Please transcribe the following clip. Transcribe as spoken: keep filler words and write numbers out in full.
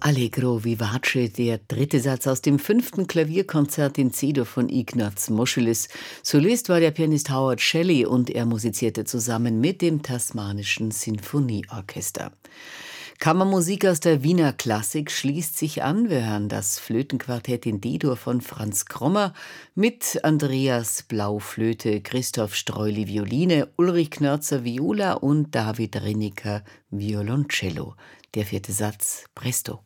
Allegro vivace, der dritte Satz aus dem fünften Klavierkonzert in C-Dur von Ignaz Moscheles. Solist war der Pianist Howard Shelley und er musizierte zusammen mit dem Tasmanischen Sinfonieorchester. Kammermusik aus der Wiener Klassik schließt sich an. Wir hören das Flötenquartett in D-Dur von Franz Krommer mit Andreas Blauflöte, Christoph Streuli Violine, Ulrich Knörzer Viola und David Rinniker Violoncello. Der vierte Satz, Presto.